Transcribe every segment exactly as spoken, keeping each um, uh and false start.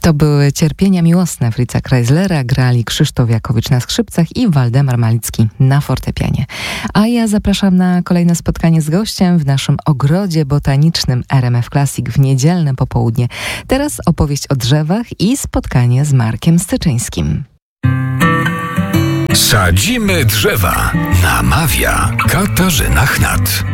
To były Cierpienia miłosne Fritza Kreislera, grali Krzysztof Jakowicz na skrzypcach i Waldemar Malicki na fortepianie. A ja zapraszam na kolejne spotkanie z gościem w naszym ogrodzie botanicznym R M F Classic w niedzielne popołudnie. Teraz opowieść o drzewach i spotkanie z Markiem Styczyńskim. Sadzimy drzewa. Namawia Katarzyna Chnat.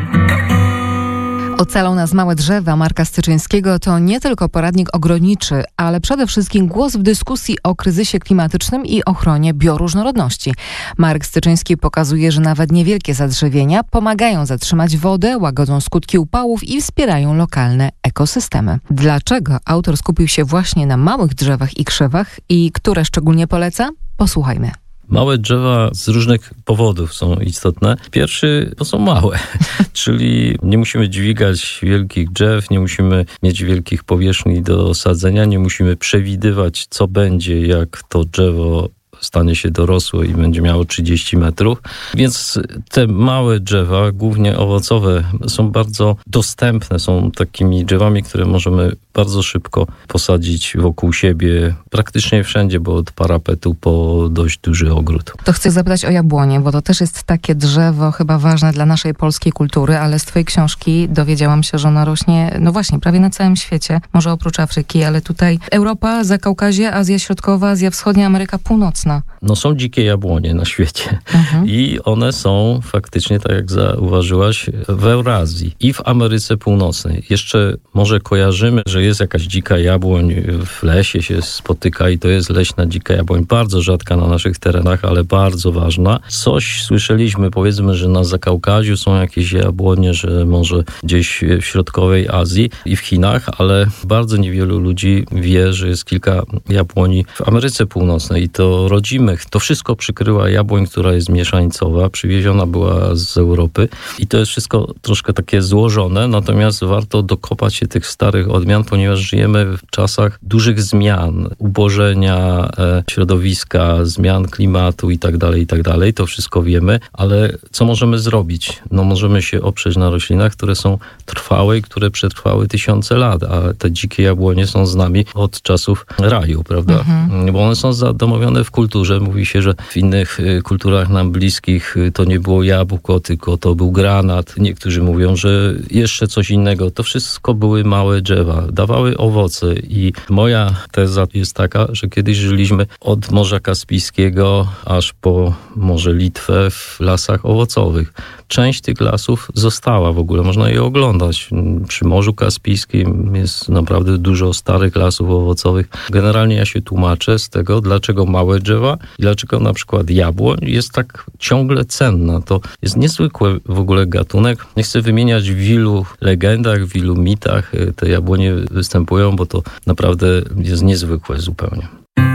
Ocalą nas małe drzewa Marka Styczyńskiego to nie tylko poradnik ogrodniczy, ale przede wszystkim głos w dyskusji o kryzysie klimatycznym i ochronie bioróżnorodności. Marek Styczyński pokazuje, że nawet niewielkie zadrzewienia pomagają zatrzymać wodę, łagodzą skutki upałów i wspierają lokalne ekosystemy. Dlaczego autor skupił się właśnie na małych drzewach i krzewach i które szczególnie poleca? Posłuchajmy. Małe drzewa z różnych powodów są istotne. Pierwszy to są małe, czyli nie musimy dźwigać wielkich drzew, nie musimy mieć wielkich powierzchni do sadzenia, nie musimy przewidywać, co będzie, jak to drzewo stanie się dorosłe i będzie miało trzydzieści metrów. Więc te małe drzewa, głównie owocowe, są bardzo dostępne. Są takimi drzewami, które możemy bardzo szybko posadzić wokół siebie, praktycznie wszędzie, bo od parapetu po dość duży ogród. To chcę zapytać o jabłonie, bo to też jest takie drzewo chyba ważne dla naszej polskiej kultury, ale z twojej książki dowiedziałam się, że ono rośnie, no właśnie, prawie na całym świecie, może oprócz Afryki, ale tutaj Europa, Zakaukazie, Azja Środkowa, Azja Wschodnia, Ameryka Północna. No są dzikie jabłonie na świecie mhm. i one są faktycznie, tak jak zauważyłaś, w Eurazji i w Ameryce Północnej. Jeszcze może kojarzymy, że jest jakaś dzika jabłoń, w lesie się spotyka i to jest leśna dzika jabłoń, bardzo rzadka na naszych terenach, ale bardzo ważna. Coś słyszeliśmy, powiedzmy, że na Zakaukaziu są jakieś jabłonie, że może gdzieś w środkowej Azji i w Chinach, ale bardzo niewielu ludzi wie, że jest kilka jabłoni w Ameryce Północnej i to rodzimych. To wszystko przykryła jabłoń, która jest mieszańcowa, przywieziona była z Europy i to jest wszystko troszkę takie złożone, natomiast warto dokopać się tych starych odmian, ponieważ żyjemy w czasach dużych zmian, ubożenia e, środowiska, zmian klimatu i tak dalej, i tak dalej. To wszystko wiemy, ale co możemy zrobić? No możemy się oprzeć na roślinach, które są trwałe i które przetrwały tysiące lat, a te dzikie jabłonie są z nami od czasów raju, prawda? Mhm. Bo one są zadomowione w kulturze. Mówi się, że w innych kulturach nam bliskich to nie było jabłko, tylko to był granat. Niektórzy mówią, że jeszcze coś innego. To wszystko były małe drzewa. Dawały owoce i moja teza jest taka, że kiedyś żyliśmy od Morza Kaspijskiego aż po Morze Litwę w lasach owocowych. Część tych lasów została w ogóle. Można je oglądać. Przy Morzu Kaspijskim jest naprawdę dużo starych lasów owocowych. Generalnie ja się tłumaczę z tego, dlaczego małe drzewa i dlaczego na przykład jabłoń jest tak ciągle cenna. To jest niezwykły w ogóle gatunek. Nie chcę wymieniać w ilu legendach, w ilu mitach te jabłonie występują, bo to naprawdę jest niezwykłe zupełnie.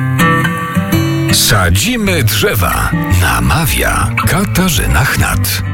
Sadzimy drzewa. Namawia Katarzyna Chnat.